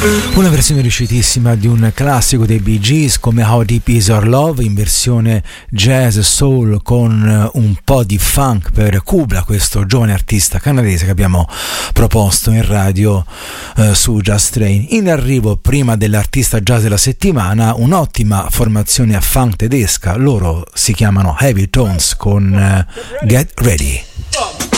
Una versione riuscitissima di un classico dei Bee Gees come How Deep Is Our Love, in versione jazz soul con un po' di funk per Kubla, questo giovane artista canadese che abbiamo proposto in radio su Jazz Train. In arrivo, prima dell'artista jazz della settimana, un'ottima formazione a funk tedesca. Loro si chiamano Heavy Tones con Get Ready.